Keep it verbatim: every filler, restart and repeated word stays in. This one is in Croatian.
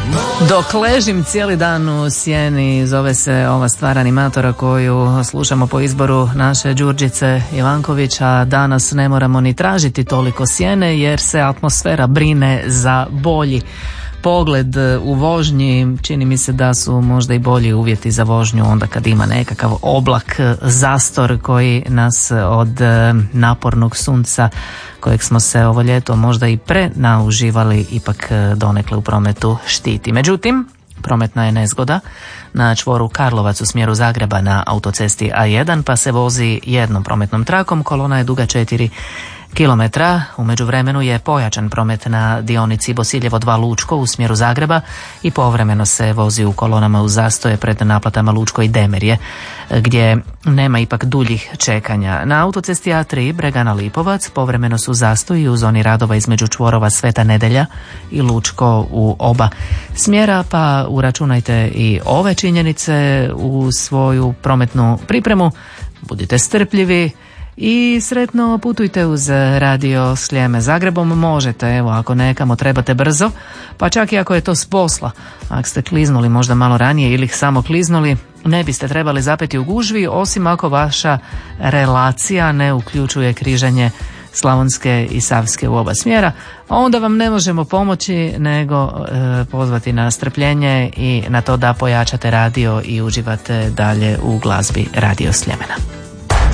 Dok ležim cijeli dan u sjeni, zove se ova stvar animatora koju slušamo po izboru naše Đurđice Ivanković, a danas ne moramo ni tražiti toliko sjene jer se atmosfera brine za bolji pogled u vožnji. Čini mi se da su možda i bolji uvjeti za vožnju onda kad ima nekakav oblak, zastor koji nas od napornog sunca kojeg smo se ovo ljeto možda i prenauživali ipak donekle u prometu štiti. Međutim, prometna je nezgoda na čvoru Karlovac u smjeru Zagreba na autocesti A jedan, pa se vozi jednom prometnom trakom, kolona je duga četiri kilometra. U međuvremenu je pojačan promet na dionici Bosiljevo dva Lučko u smjeru Zagreba i povremeno se vozi u kolonama u zastoje pred naplatama Lučko i Demerje, gdje nema ipak duljih čekanja. Na autocesti A tri Bregana Lipovac povremeno su zastoji u zoni radova između čvorova Sveta Nedelja i Lučko u oba smjera, pa uračunajte i ove činjenice u svoju prometnu pripremu. Budite strpljivi i sretno putujte uz radio Sljeme. Zagrebom možete, evo, ako nekamo trebate brzo, pa čak i ako je to s posla. Ako ste kliznuli možda malo ranije ili samo kliznuli, ne biste trebali zapeti u gužvi, osim ako vaša relacija ne uključuje križanje Slavonske i Savske u oba smjera, a onda vam ne možemo pomoći nego e, pozvati na strpljenje i na to da pojačate radio i uživate dalje u glazbi Radio Sljemena.